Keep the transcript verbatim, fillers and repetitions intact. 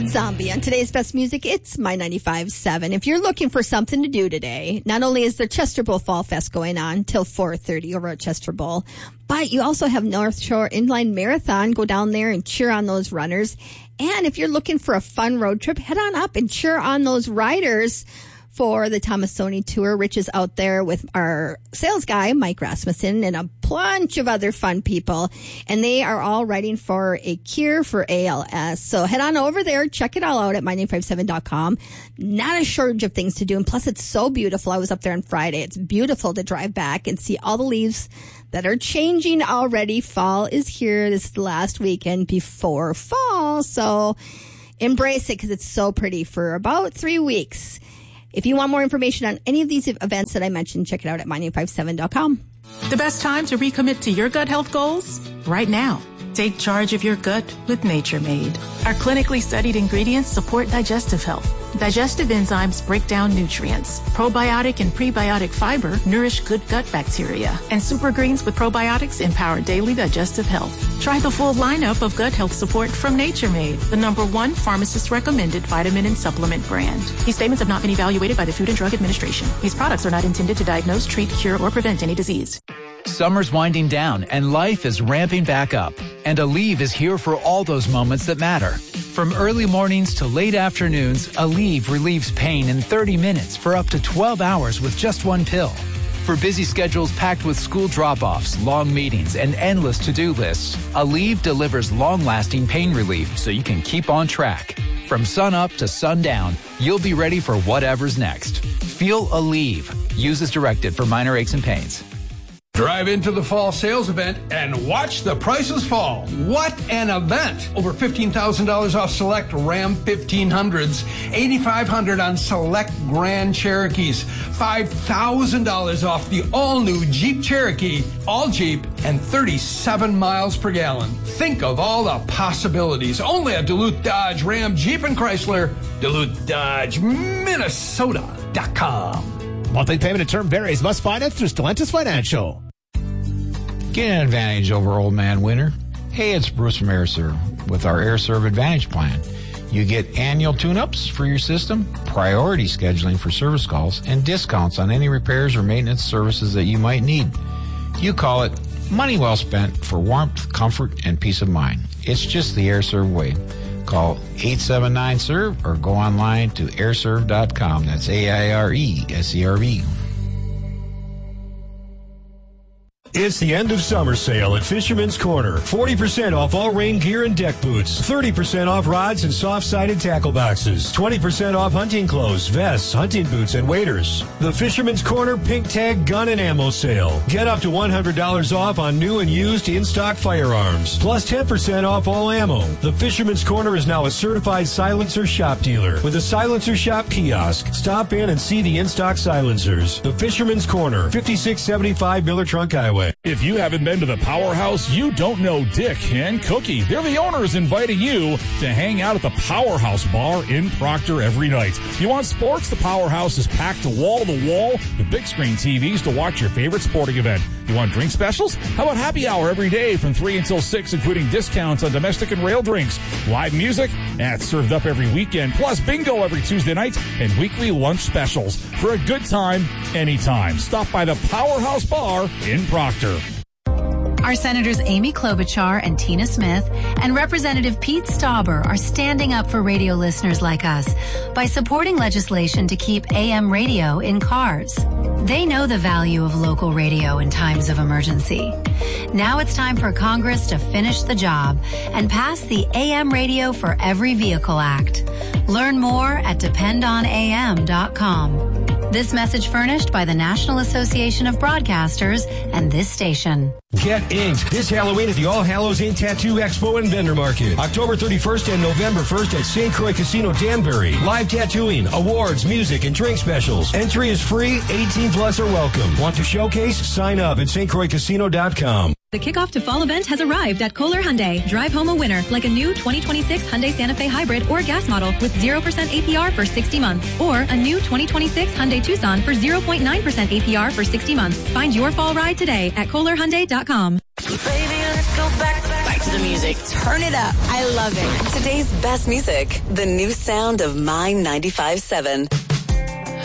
Zombie on today's best music. It's My ninety-five point seven. If you're looking for something to do today, not only is there Chester Bowl Fall Fest going on till four thirty over at Chester Bowl, but you also have North Shore Inline Marathon. Go down there and cheer on those runners. And if you're looking for a fun road trip, head on up and cheer on those riders for the Thomasoni Tour. Rich is out there with our sales guy, Mike Rasmussen, and a bunch of other fun people. And they are all writing for a cure for A L S. So head on over there. Check it all out at my nine five seven dot com. Not a shortage of things to do. And plus, it's so beautiful. I was up there on Friday. It's beautiful to drive back and see all the leaves that are changing already. Fall is here. This is the last weekend before fall. So embrace it because it's so pretty for about three weeks. If you want more information on any of these events that I mentioned, check it out at my nine five seven dot com. The best time to recommit to your gut health goals? Right now. Take charge of your gut with Nature Made. Our clinically studied ingredients support digestive health. Digestive enzymes break down nutrients. Probiotic and prebiotic fiber nourish good gut bacteria. And super greens with probiotics empower daily digestive health. Try the full lineup of gut health support from Nature Made, the number one pharmacist-recommended vitamin and supplement brand. These statements have not been evaluated by the Food and Drug Administration. These products are not intended to diagnose, treat, cure, or prevent any disease. Summer's winding down and life is ramping back up. And Aleve is here for all those moments that matter. From early mornings to late afternoons, Aleve relieves pain in thirty minutes for up to twelve hours with just one pill. For busy schedules packed with school drop-offs, long meetings, and endless to-do lists, Aleve delivers long-lasting pain relief so you can keep on track. From sun up to sundown, you'll be ready for whatever's next. Feel Aleve. Use as directed for minor aches and pains. Drive into the fall sales event and watch the prices fall. What an event! Over fifteen thousand dollars off select Ram fifteen hundreds, eight thousand five hundred dollars on select Grand Cherokees, five thousand dollars off the all-new Jeep Cherokee, all Jeep, and thirty-seven miles per gallon. Think of all the possibilities. Only at Duluth Dodge, Ram, Jeep, and Chrysler. Duluth Dodge, Minnesota dot com. Monthly payment and term varies. Must finance through Stellantis Financial. Get an advantage over Old Man Winter. Hey, it's Bruce from AirServe with our AirServe Advantage Plan. You get annual tune-ups for your system, priority scheduling for service calls, and discounts on any repairs or maintenance services that you might need. You call it money well spent for warmth, comfort, and peace of mind. It's just the AirServe way. Call eight seven nine S E R V or go online to air serve dot com. That's A I R E S E R V. It's the end of summer sale at Fisherman's Corner. forty percent off all rain gear and deck boots. thirty percent off rods and soft-sided tackle boxes. twenty percent off hunting clothes, vests, hunting boots, and waders. The Fisherman's Corner Pink Tag Gun and Ammo Sale. Get up to one hundred dollars off on new and used in-stock firearms. Plus ten percent off all ammo. The Fisherman's Corner is now a certified silencer shop dealer with a silencer shop kiosk. Stop in and see the in-stock silencers. The Fisherman's Corner, fifty-six seventy-five Miller Trunk Highway. If you haven't been to the Powerhouse, you don't know Dick and Cookie. They're the owners inviting you to hang out at the Powerhouse Bar in Proctor every night. You want sports? The Powerhouse is packed to wall to wall with big screen T Vs to watch your favorite sporting event. You want drink specials? How about happy hour every day from three until six, including discounts on domestic and rail drinks, live music, that's served up every weekend, plus bingo every Tuesday night and weekly lunch specials for a good time anytime. Stop by the Powerhouse Bar in Proctor. Our Senators Amy Klobuchar and Tina Smith and Representative Pete Stauber are standing up for radio listeners like us by supporting legislation to keep A M radio in cars. They know the value of local radio in times of emergency. Now it's time for Congress to finish the job and pass the A M Radio for Every Vehicle Act. Learn more at depend on A M dot com. This message furnished by the National Association of Broadcasters and this station. Get inked this Halloween at the All Hallows Ink Tattoo Expo and Vendor Market. October thirty-first and November first at Saint Croix Casino Danbury. Live tattooing, awards, music, and drink specials. Entry is free. eighteen plus are welcome. Want to showcase? Sign up at st croix casino dot com. The kickoff to fall event has arrived at Kohler Hyundai. Drive home a winner like a new twenty twenty-six Hyundai Santa Fe Hybrid or gas model with zero percent A P R for sixty months. Or a new twenty twenty-six Hyundai Tucson for zero point nine percent A P R for sixty months. Find your fall ride today at Kohler Hyundai dot com. Baby, let's go back, back back to the music. Turn it up. I love it. Today's best music, the new sound of My ninety-five point seven.